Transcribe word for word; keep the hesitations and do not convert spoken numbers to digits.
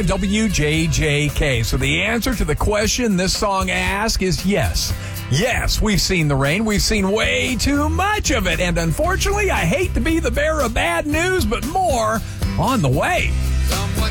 five W J J K. So the answer to the question this song asks is yes. Yes, we've seen the rain. We've seen way too much of it. And unfortunately, I hate to be the bearer of bad news, but more on the way.